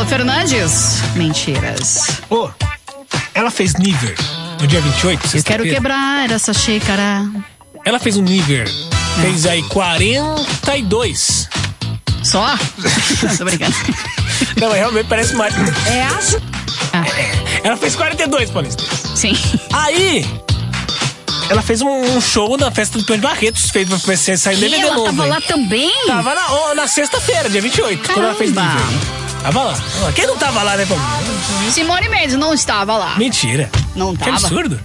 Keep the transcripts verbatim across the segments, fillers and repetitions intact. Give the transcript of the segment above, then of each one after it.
Fernandes, mentiras. Ô, oh, ela fez nível no dia vinte e oito, Eu quero quebrar essa xícara. Ela fez um nível, é. fez aí quarenta e dois. Só? Tô brincando. Não, mas realmente parece mais. É, acho. Ah. Ela fez quarenta e dois, Paulista. Sim. Aí, ela fez um, um show na festa do Pedro Barretos, fez pra P C sair D V D novo. Ela tava aí. lá também? Tava na, na sexta-feira, dia vinte e oito, Caramba. quando ela fez nível. Tava lá. Quem não tava lá, né, Paulo? Simone Mendes não estava lá. Mentira. Não tava. Que absurdo.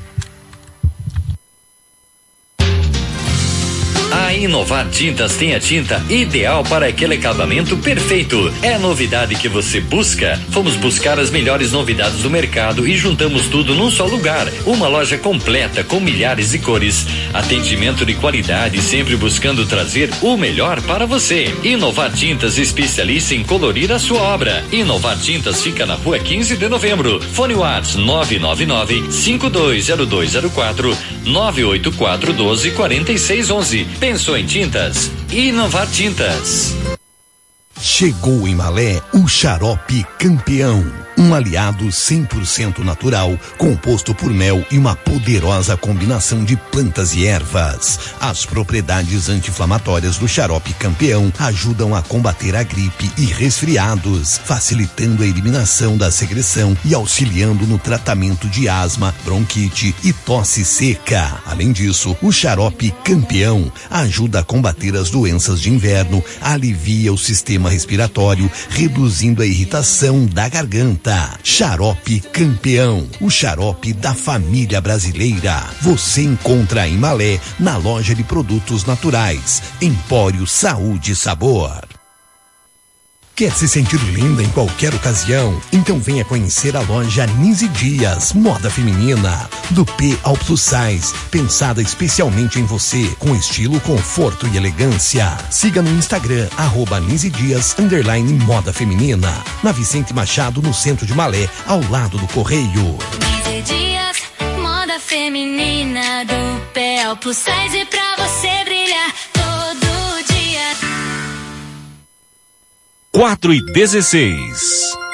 A Inovar Tintas tem a tinta ideal para aquele acabamento perfeito. É a novidade que você busca? Fomos buscar as melhores novidades do mercado e juntamos tudo num só lugar. Uma loja completa com milhares de cores. Atendimento de qualidade, sempre buscando trazer o melhor para você. Inovar Tintas, especialista em colorir a sua obra. Inovar Tintas fica na rua quinze de novembro. Fone WhatsApp nove nove nove, cinco dois zero dois zero quatro, nove oito quatro, um dois, quatro seis um um. Pensou em tintas? Inovar Tintas. Chegou em Malé o Xarope Campeão. Um aliado cem por cento natural, composto por mel e uma poderosa combinação de plantas e ervas. As propriedades anti-inflamatórias do Xarope Campeão ajudam a combater a gripe e resfriados, facilitando a eliminação da secreção e auxiliando no tratamento de asma, bronquite e tosse seca. Além disso, o Xarope Campeão ajuda a combater as doenças de inverno, alivia o sistema respiratório, reduzindo a irritação da garganta. Xarope Campeão, o xarope da família brasileira. Você encontra em Malé, na loja de produtos naturais. Empório Saúde e Sabor. Quer se sentir linda em qualquer ocasião? Então venha conhecer a loja Nise Dias, moda feminina, do P ao Plus Size, pensada especialmente em você, com estilo, conforto e elegância. Siga no Instagram, arroba Nise Dias, underline moda feminina, na Vicente Machado, no centro de Malé, ao lado do Correio. Nise Dias, moda feminina, do P ao Plus Size, pra você brilhar todo dia. quatro e dezesseis.